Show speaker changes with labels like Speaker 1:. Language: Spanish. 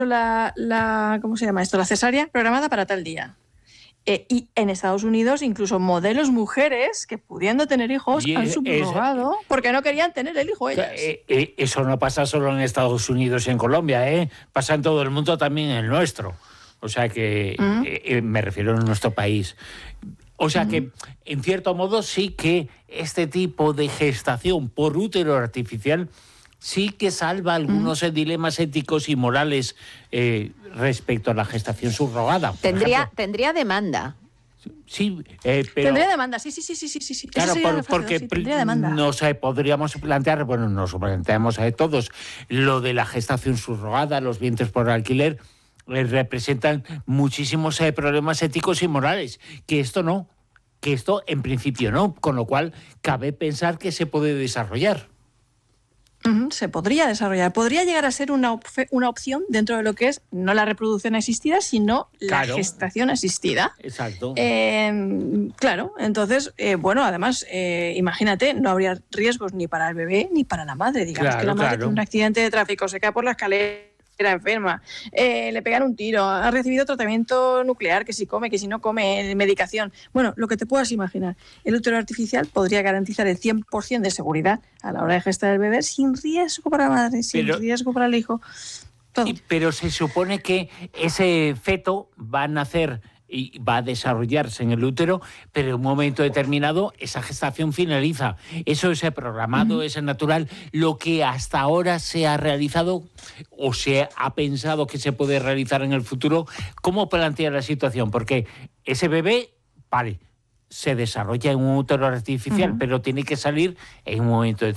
Speaker 1: ¿cómo se llama esto? La cesárea programada para tal día. Y en Estados Unidos, incluso modelos mujeres que pudiendo tener hijos han subrogado porque no querían tener el hijo ellas.
Speaker 2: Eso no pasa solo en Estados Unidos y en Colombia, pasa en todo el mundo, también en el nuestro. O sea que me refiero a nuestro país. O sea que, en cierto modo, sí que este tipo de gestación por útero artificial sí que salva algunos dilemas éticos y morales respecto a la gestación subrogada.
Speaker 3: Tendría demanda.
Speaker 2: Sí, pero...
Speaker 1: Tendría demanda, sí.
Speaker 2: Claro, porque nos podríamos plantear, bueno, nos planteamos a todos, lo de la gestación subrogada, los vientres por alquiler, representan muchísimos problemas éticos y morales, que esto en principio no, con lo cual cabe pensar que se puede desarrollar.
Speaker 1: Se podría desarrollar. Podría llegar a ser una opción dentro de lo que es no la reproducción asistida, sino la gestación asistida.
Speaker 2: Exacto.
Speaker 1: Claro, entonces, además, imagínate, no habría riesgos ni para el bebé ni para la madre. Digamos que la madre tiene un accidente de tráfico, se cae por la escalera, enferma, le pegan un tiro, ha recibido tratamiento nuclear, que si come, que si no come, medicación. Bueno, lo que te puedas imaginar. El útero artificial podría garantizar el 100% de seguridad a la hora de gestar el bebé sin riesgo para la madre, sin riesgo para el hijo. Todo.
Speaker 2: Pero se supone que ese feto va a nacer y va a desarrollarse en el útero, pero en un momento determinado esa gestación finaliza. Eso es programado, es natural. Lo que hasta ahora se ha realizado o se ha pensado que se puede realizar en el futuro, ¿cómo plantea la situación? Porque ese bebé, se desarrolla en un útero artificial, pero tiene que salir en un momento determinado.